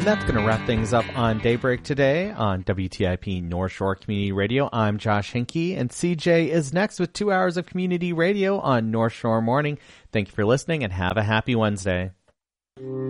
that's going to wrap things up on Daybreak today on WTIP North Shore Community Radio. I'm Josh Hinkey, and CJ is next with 2 hours of community radio on North Shore Morning. Thank you for listening, and have a happy Wednesday.